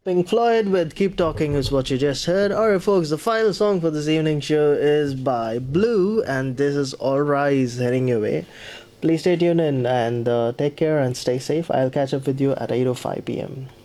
Pink Floyd with Keep Talking is what you just heard. Alright, folks, the final song for this evening show is by Blue, and this is All Rise heading your way. Please stay tuned in and take care and stay safe. I'll catch up with you at 8:05 p.m.